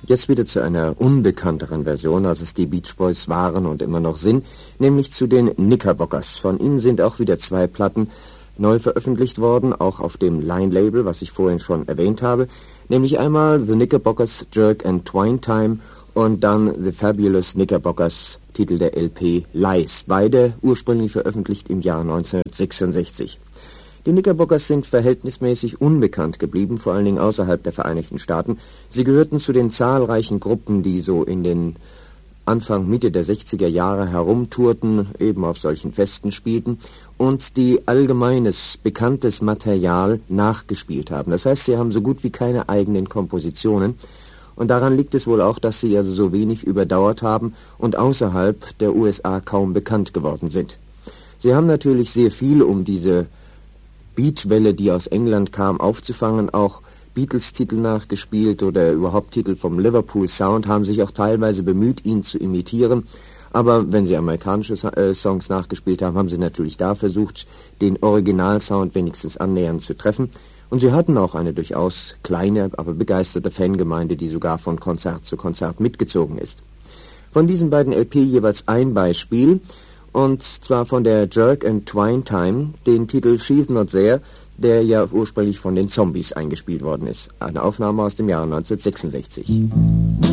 Jetzt wieder zu einer unbekannteren Version, als es die Beach Boys waren und immer noch sind, nämlich zu den Knickerbockers. Von ihnen sind auch wieder 2 Platten neu veröffentlicht worden, auch auf dem Line-Label, was ich vorhin schon erwähnt habe, nämlich einmal The Knickerbockers Jerk and Twine Time und dann The Fabulous Knickerbockers, Titel der LP Lies, beide ursprünglich veröffentlicht im Jahr 1966. Die Knickerbockers sind verhältnismäßig unbekannt geblieben, vor allen Dingen außerhalb der Vereinigten Staaten. Sie gehörten zu den zahlreichen Gruppen, die so in den Anfang, Mitte der 60er Jahre herumtourten, eben auf solchen Festen spielten und die allgemeines, bekanntes Material nachgespielt haben. Das heißt, sie haben so gut wie keine eigenen Kompositionen. Und daran liegt es wohl auch, dass sie also so wenig überdauert haben und außerhalb der USA kaum bekannt geworden sind. Sie haben natürlich sehr viel, um diese Beatwelle, die aus England kam, aufzufangen, auch Beatles-Titel nachgespielt oder überhaupt Titel vom Liverpool Sound, haben sich auch teilweise bemüht, ihn zu imitieren. Aber wenn sie amerikanische Songs nachgespielt haben, haben sie natürlich da versucht, den Originalsound wenigstens annähernd zu treffen. Und sie hatten auch eine durchaus kleine, aber begeisterte Fangemeinde, die sogar von Konzert zu Konzert mitgezogen ist. Von diesen beiden LP jeweils ein Beispiel, und zwar von der Jerk and Twine Time, den Titel She's Not There, der ja ursprünglich von den Zombies eingespielt worden ist. Eine Aufnahme aus dem Jahre 1966.